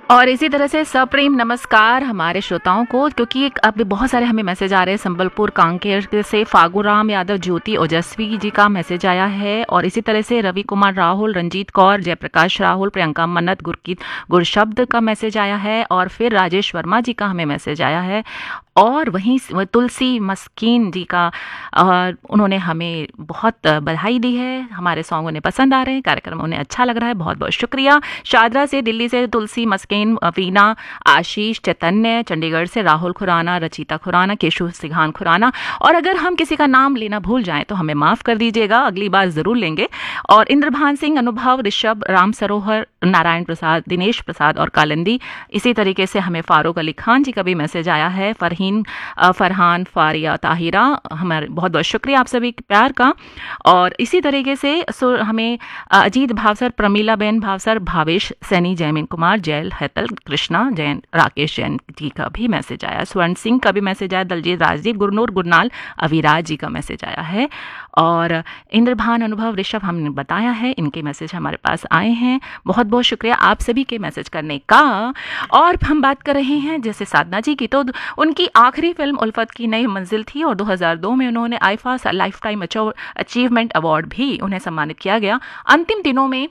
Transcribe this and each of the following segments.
और इसी तरह से सप्रेम नमस्कार हमारे श्रोताओं को, क्योंकि एक अब बहुत सारे हमें मैसेज आ रहे हैं। संबलपुर कांकेर से फागुराम यादव, ज्योति ओजस्वी जी का मैसेज आया है। और इसी तरह से रवि कुमार राहुल, रंजीत कौर, जयप्रकाश राहुल, प्रियंका मन्नत, गुरकीत गुरशब्द का मैसेज आया है। और फिर राजेश वर्मा जी का हमें मैसेज आया है। और वहीं तुलसी मस्कीन जी का उन्होंने हमें बहुत बधाई दी है। हमारे सॉन्ग उन्हें पसंद आ रहे हैं, कार्यक्रम उन्हें अच्छा लग रहा है, बहुत बहुत शुक्रिया। शादरा से दिल्ली से तुलसी मस्कीन, वीना, आशीष, चैतन्य, चंडीगढ़ से राहुल खुराना, रचिता खुराना, केशु सिघान खुराना। और अगर हम किसी का नाम लेना भूल जाएं तो हमें माफ़ कर दीजिएगा, अगली बार ज़रूर लेंगे। और इंद्रभान सिंह, अनुभव, ऋषभ, राम सरोहर, नारायण प्रसाद, दिनेश प्रसाद और कालिंदी। इसी तरीके से हमें फारूक अली खान जी का भी मैसेज आया है। फरहान, फारिया, ताहिरा, हमारे बहुत बहुत शुक्रिया आप सभी के प्यार का। और इसी तरीके से हमें अजीत भावसर, प्रमीला बेन भावसर, भावेश सैनी, जयमीन कुमार, जैल हैतल, कृष्णा जैन, राकेश जैन जी का भी मैसेज आया। स्वर्ण सिंह का भी मैसेज आया। दलजीत राजदीप, गुरनूर गुरनाल, अविराज जी का मैसेज आया है। और इंद्रभान, अनुभव, ऋषभ हमने बताया है, इनके मैसेज हमारे पास आए हैं। बहुत बहुत शुक्रिया आप सभी के मैसेज करने का। और हम बात कर रहे हैं जैसे साधना जी की, तो उनकी आखिरी फिल्म उल्फत की नई मंजिल थी और 2002 में उन्होंने IIFA life time achievement award भी उन्हें सम्मानित किया गया। अंतिम दिनों में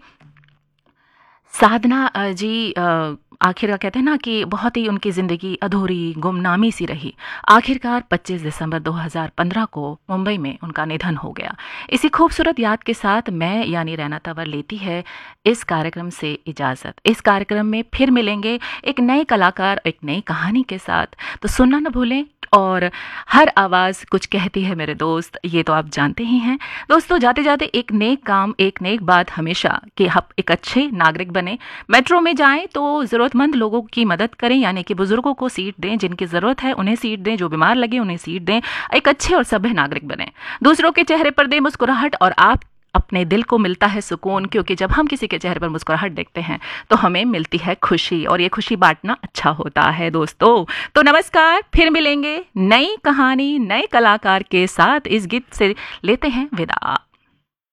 साधना जी आखिर का कहते हैं ना कि बहुत ही उनकी ज़िंदगी अधूरी गुमनामी सी रही। आखिरकार 25 दिसंबर 2015 को मुंबई में उनका निधन हो गया। इसी खूबसूरत याद के साथ मैं यानी रैना तंवर लेती है इस कार्यक्रम से इजाज़त। इस कार्यक्रम में फिर मिलेंगे एक नए कलाकार, एक नई कहानी के साथ। तो सुनना न भूलें। और हर आवाज़ कुछ कहती है मेरे दोस्त, ये तो आप जानते ही हैं। दोस्तों, जाते जाते एक नेक काम, एक नेक बात हमेशा कि हम एक अच्छे नागरिक बने। मेट्रो में जाएं तो ज़रूरतमंद लोगों की मदद करें, यानी कि बुजुर्गों को सीट दें, जिनकी ज़रूरत है उन्हें सीट दें, जो बीमार लगे उन्हें सीट दें। एक अच्छे और सभ्य नागरिक बने। दूसरों के चेहरे पर दें मुस्कुराहट और आप अपने दिल को मिलता है सुकून, क्योंकि जब हम किसी के चेहरे पर मुस्कुराहट देखते हैं तो हमें मिलती है खुशी, और ये खुशी बांटना अच्छा होता है दोस्तों। तो नमस्कार, फिर मिलेंगे नई कहानी, नए कलाकार के साथ। इस गीत से लेते हैं विदा।